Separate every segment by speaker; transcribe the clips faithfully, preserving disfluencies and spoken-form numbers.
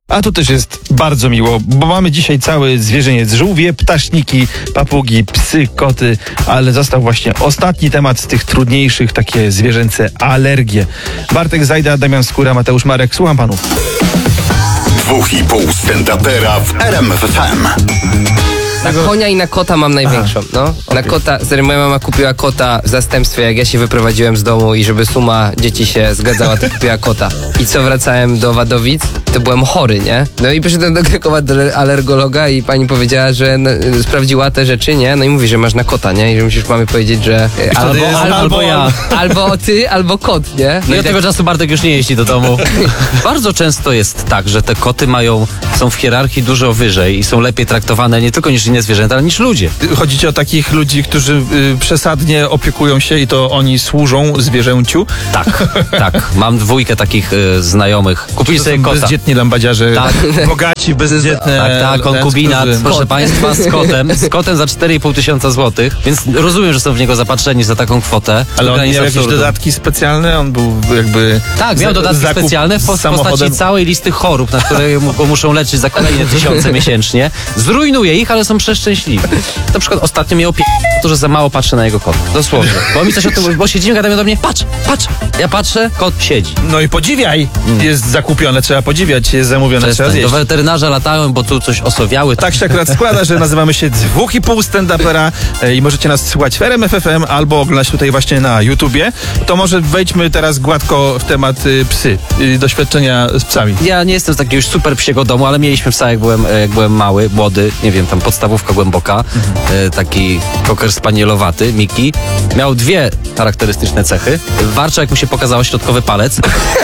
Speaker 1: A tu też jest bardzo miło, bo mamy dzisiaj cały zwierzyniec. Żółwie, ptaszniki, papugi, psy, koty, ale został właśnie ostatni temat z tych trudniejszych, takie zwierzęce alergie. Bartek Zajda, Damian Skóra, Mateusz Marek. Słucham panów.
Speaker 2: Dwóch i pół stand-upera w R M F F M.
Speaker 3: Na konia i na kota mam największą, no. Na kota, serio, moja mama kupiła kota w zastępstwie, jak ja się wyprowadziłem z domu i żeby suma dzieci się zgadzała, to kupiła kota. I co, wracałem do Wadowic, to byłem chory, nie? No i przyszedłem do Krakowa do alergologa i pani powiedziała, że no, sprawdziła te rzeczy, nie? No i mówi, że masz na kota, nie? I że musisz mamy powiedzieć, że albo,
Speaker 4: jest,
Speaker 3: albo,
Speaker 4: albo ja.
Speaker 3: Albo ty, albo kot, nie?
Speaker 4: No
Speaker 3: i
Speaker 4: i od
Speaker 3: tak,
Speaker 4: tego czasu Bartek już nie jeździ do domu. Bardzo często jest tak, że te koty mają, są w hierarchii dużo wyżej i są lepiej traktowane nie tylko niż inne zwierzęta, ale niż ludzie.
Speaker 1: Chodzi ci o takich ludzi, którzy y, przesadnie opiekują się i to oni służą zwierzęciu?
Speaker 4: Tak, tak. Mam dwójkę takich y, znajomych. Kupili
Speaker 1: To
Speaker 4: sobie
Speaker 1: są
Speaker 4: kota.
Speaker 1: bezdzietni lambadziarze,
Speaker 4: Tak.
Speaker 1: bogaci, bezdzietne.
Speaker 4: Tak, tak, konkubinat,
Speaker 1: którzy-
Speaker 4: proszę państwa, z kotem, z kotem za cztery i pół tysiąca złotych, więc rozumiem, że są w niego zapatrzeni za taką kwotę.
Speaker 1: Ale on
Speaker 4: Granic
Speaker 1: miał jakieś
Speaker 4: absurdu.
Speaker 1: dodatki specjalne? On był jakby...
Speaker 4: Tak, miał
Speaker 1: za-
Speaker 4: dodatki
Speaker 1: zakup
Speaker 4: specjalne w
Speaker 1: z
Speaker 4: pos- postaci
Speaker 1: samochodem.
Speaker 4: całej listy chorób, na które mu- go muszą leczyć za kolejne tysiące miesięcznie. Zrujnuje ich, ale są przeszczęśliwi. Na przykład ostatnio miał pie... to, że za mało patrzę na jego kota. Dosłownie. Bo mi coś o tym, bo siedzimy, gadają do mnie, patrz, patrz. Ja patrzę, kot siedzi.
Speaker 1: No i podziwiaj! Jest zakupione, trzeba podziwiać, jest zamówione, trzeba
Speaker 4: Przestań, do
Speaker 1: zjeść.
Speaker 4: weterynarza latałem, bo tu coś osowiały.
Speaker 1: Tak się akurat składa, że nazywamy się Dwóch i pół stand-upera e, i możecie nas słuchać w R M F F M albo oglądać tutaj właśnie na YouTubie. To może wejdźmy teraz gładko w temat y, psy, y, doświadczenia z psami.
Speaker 4: Ja nie jestem z takiego już super psiego domu, ale mieliśmy psa, jak byłem, jak byłem mały, młody, nie wiem, tam podstawówka głęboka, e, taki koker spanielowaty, Miki. Miał dwie charakterystyczne cechy. Warczał, jak mu się pokazało środkowy palec,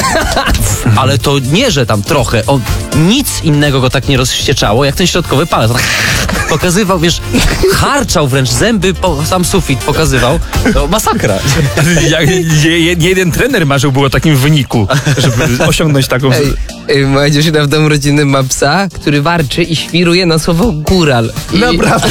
Speaker 4: ale to nie, że tam trochę, on nic innego go tak nie rozwścieczało, jak ten środkowy palec. On pokazywał, wiesz, harczał wręcz, zęby po sam sufit pokazywał. No, masakra.
Speaker 1: Jak, nie, nie jeden trener marzył o takim wyniku, żeby osiągnąć taką...
Speaker 3: Ej, ej, moja dziewczyna w domu rodzinnym ma psa, który warczy i świruje na słowo góral. I,
Speaker 1: Naprawdę?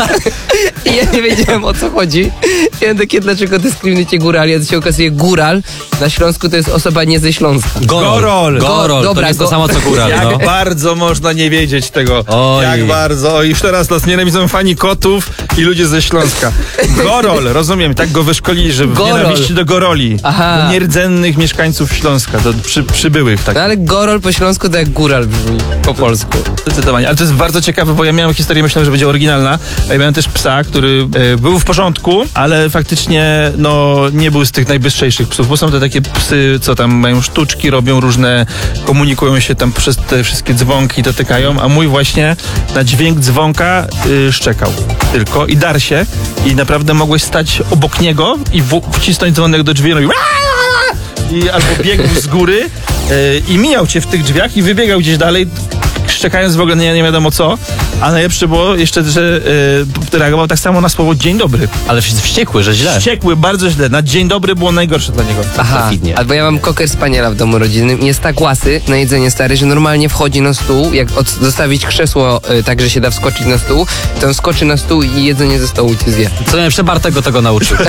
Speaker 3: I ja nie wiedziałem, o co chodzi. Ja takie, dlaczego dyskryminujecie górali? A to się okazuje, góral na Śląsku to jest osoba nie ze Śląska.
Speaker 1: Gorol.
Speaker 4: Gorol,
Speaker 3: Dobra,
Speaker 4: to nie jest
Speaker 3: go-
Speaker 4: to samo co góral,
Speaker 1: Jak
Speaker 4: no.
Speaker 1: bardzo można nie wiedzieć tego.
Speaker 4: Oj.
Speaker 1: Jak bardzo. O, już teraz nas nienawidzą fani kotów i ludzie ze Śląska. Gorol, rozumiem, tak go wyszkolili, że w
Speaker 3: Gorol.
Speaker 1: nienawiści do goroli.
Speaker 3: Aha.
Speaker 1: Do nierdzennych mieszkańców Śląska, do przy, przybyłych. Tak.
Speaker 3: No ale gorol po śląsku to jak góral brzmi po polsku.
Speaker 1: Zdecydowanie, ale to jest bardzo ciekawe, bo ja miałem historię, myślałem, że będzie oryginalna. Ja miałem też psa, który e, był w porządku, ale faktycznie no, nie był z tych najbystrzejszych psów, bo są te takie psy, co tam mają sztuczki, robią różne, komunikują się tam przez te wszystkie dzwonki, dotykają, a mój właśnie na dźwięk dzwonka y, szczekał tylko i dar się i naprawdę mogłeś stać obok niego i w, wcisnąć dzwonek do drzwi, no i i albo biegł z góry yy, i mijał cię w tych drzwiach i wybiegał gdzieś dalej, szczekając w ogóle nie, nie wiadomo co, a najlepsze było jeszcze, że yy, reagował tak samo na słowo dzień dobry.
Speaker 4: Ale wściekły, że źle.
Speaker 1: Wściekły, bardzo źle. Na dzień dobry było najgorsze dla niego.
Speaker 3: Aha,
Speaker 4: Perfidnie.
Speaker 3: albo ja mam koker spaniela w domu rodzinnym i jest tak łasy na jedzenie stary, że normalnie wchodzi na stół, jak od, zostawić krzesło y, tak, że się da wskoczyć na stół, to on skoczy na stół i jedzenie ze stołu ci zje.
Speaker 4: Co najlepsze, Bartek go tego nauczył.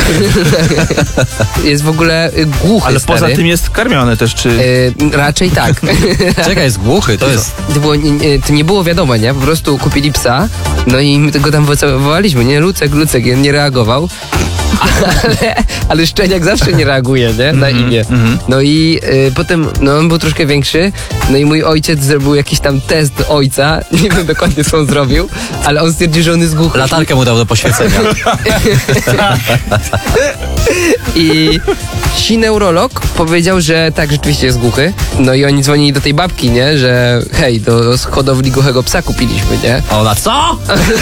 Speaker 3: Jest w ogóle y, głuchy,
Speaker 1: Ale
Speaker 3: stary.
Speaker 1: poza tym jest karmiony też, czy...
Speaker 3: Y, raczej tak.
Speaker 4: Czekaj, jest głuchy, to jest...
Speaker 3: To, było, nie, nie, to nie było wiadomo, nie? Po prostu kupili psa, no i my tego tam woca- wołaliśmy, nie? Lucek, Lucek, on nie reagował. Ale, ale szczeniak zawsze nie reaguje, nie? Na imię. No i y, potem, no on był troszkę większy, no i mój ojciec zrobił jakiś tam test ojca, nie wiem dokładnie co on zrobił, ale on stwierdził, że on jest głuchy.
Speaker 4: Latarkę mu dał do poświecenia.
Speaker 3: I ci neurolog powiedział, że tak, rzeczywiście jest głuchy. No i oni dzwonili do tej babki, nie? Że hej, do hodowli głuchego psa kupiliśmy, nie?
Speaker 4: A ona, co?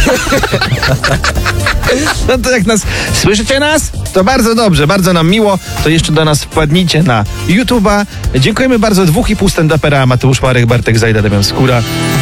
Speaker 1: No to jak nas słyszycie nas, to bardzo dobrze, bardzo nam miło. To jeszcze do nas wpadnijcie na YouTube'a. Dziękujemy bardzo. Dwóch i pół stand-upera, Mateusz Marek, Bartek Zajda, Damian Skóra.